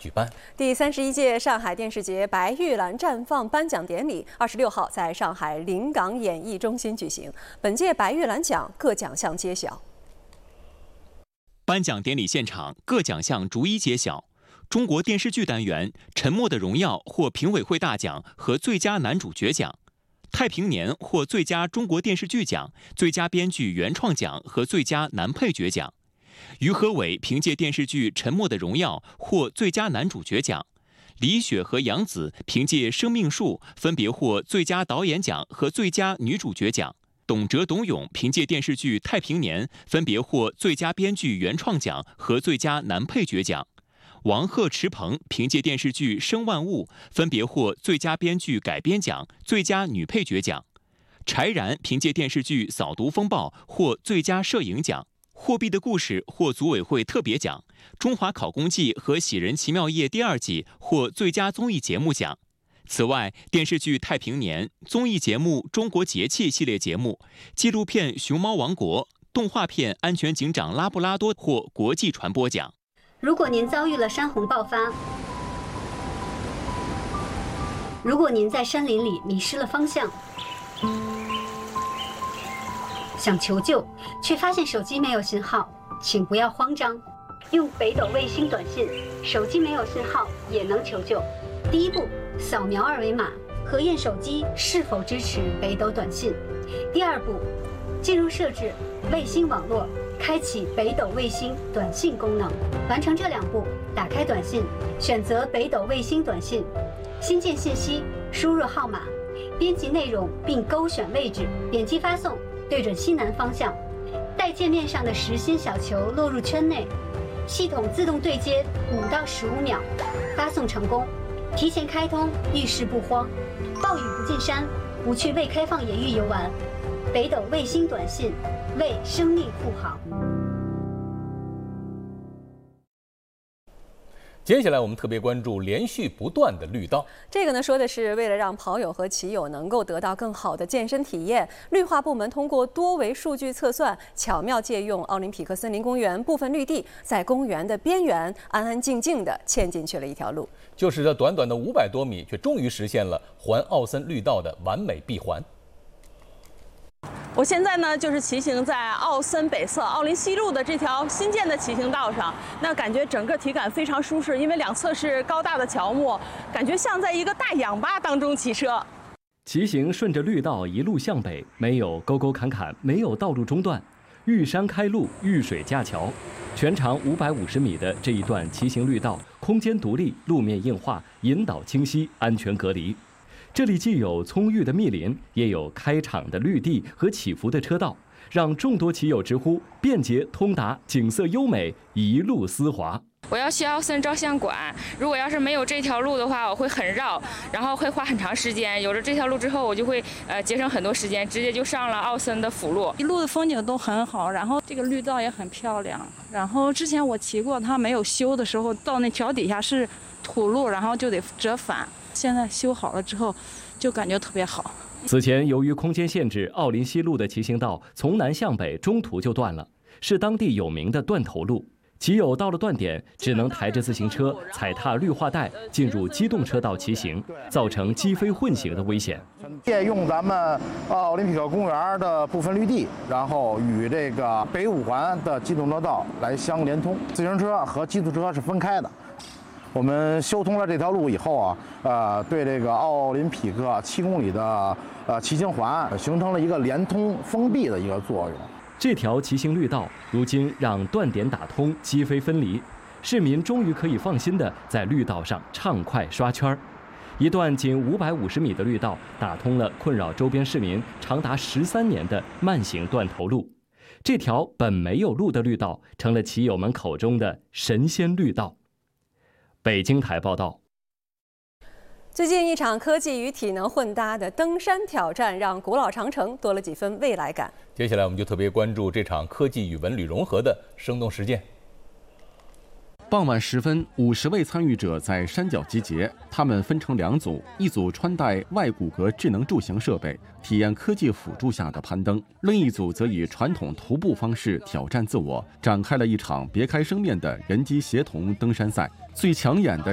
举办。 第31届上海电视节白玉兰绽放颁奖典礼26号在上海临港演艺中心举行。本届白玉兰奖各奖项揭晓。 颁奖典礼现场，各奖项逐一揭晓。中国电视剧单元《沉默的荣耀》获评委会大奖和最佳男主角奖。太平年获最佳中国电视剧奖、最佳编剧原创奖和最佳男配角奖。于和伟凭借电视剧《沉默的荣耀》获最佳男主角奖。李雪和杨紫凭借《生命树》分别获最佳导演奖和最佳女主角奖。董哲、董永凭借电视剧《太平年》分别获最佳编剧原创奖和最佳男配角奖。王鹤、池鹏凭借电视剧《生万物》分别获最佳编剧改编奖、最佳女配角奖。柴然凭借电视剧《扫毒风暴》获最佳摄影奖。货币的故事获组委会特别奖。中华考公记和喜人奇妙夜第2季获最佳综艺节目奖。此外，电视剧《太平年》、综艺节目《中国节气》系列节目、纪录片《熊猫王国》、动画片《安全警长拉布拉多》获国际传播奖。 如果您遭遇了山洪爆发，如果您在山林里迷失了方向，想求救却发现手机没有信号，请不要慌张，用北斗卫星短信，手机没有信号也能求救。第一步，扫描2维码，核验手机是否支持北斗短信。第2步，进入设置卫星网络，开启北斗卫星短信功能。完成这2步，打开短信，选择北斗卫星短信，新建信息，输入号码，编辑内容并勾选位置，点击发送，对准西南方向，待界面上的实心小球落入圈内，系统自动对接5到15秒，发送成功。提前开通，遇事不慌，暴雨不进山，不去未开放野域游玩。北斗卫星短信，为生命护航。 接下来我们特别关注连续不断的绿道。 这个呢，说的是为了让跑友和骑友能够得到更好的健身体验，绿化部门通过多维数据测算，巧妙借用奥林匹克森林公园部分绿地，在公园的边缘安安静静地嵌进去了一条路。 就是这短短的500多米，却终于实现了环奥森绿道的完美闭环。 我现在呢，就是骑行在奥森北侧奥林西路的这条新建的骑行道上，那感觉整个体感非常舒适，因为两侧是高大的乔木，感觉像在一个大氧吧当中骑车。 骑行顺着绿道一路向北，没有沟沟坎坎，没有道路中断，遇山开路，遇水架桥。全长550米的这一段骑行绿道，空间独立，路面硬化，引导清晰，安全隔离。这里既有葱郁的密林，也有开敞的绿地和起伏的车道，让众多骑友直呼便捷通达，景色优美，一路丝滑。 我要去奥森照相馆，如果要是没有这条路的话，我会很绕，然后会花很长时间。有了这条路之后，我就会节省很多时间，直接就上了奥森的辅路。 一路的风景都很好，然后这个绿道也很漂亮。然后之前我骑过，它没有修的时候，到那桥底下是土路，然后就得折返。现在修好了之后，就感觉特别好。 此前由于空间限制，奥林西路的骑行道从南向北中途就断了，是当地有名的断头路。骑友到了断点，只能抬着自行车踩踏绿化带进入机动车道骑行，造成机飞混行的危险。 借用咱们奥林匹克公园的部分绿地，然后与这个北5环的机动车道来相连通，自行车和机动车是分开的。我们修通了这条路以后对这个奥林匹克7公里的骑行环形成了一个连通封闭的一个作用。 这条骑行绿道如今让断点打通，机飞分离，市民终于可以放心地在绿道上畅快刷圈。一段仅550米的绿道打通了困扰周边市民长达13年的慢行断头路。这条本没有路的绿道成了骑友们口中的神仙绿道。北京台报道。 最近一场科技与体能混搭的登山挑战，让古老长城多了几分未来感。 接下来我们就特别关注这场科技与文旅融合的生动实践。 傍晚时分，50位参与者在山脚集结，他们分成2组，一组穿戴外骨骼智能助行设备，体验科技辅助下的攀登；另一组则以传统徒步方式挑战自我，展开了一场别开生面的人机协同登山赛。最抢眼的